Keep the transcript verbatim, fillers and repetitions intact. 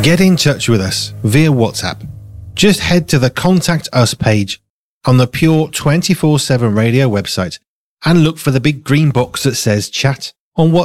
Get in touch with us via WhatsApp. Just head to the Contact Us page on the Pure twenty-four seven Radio website and look for the big green box that says Chat on WhatsApp.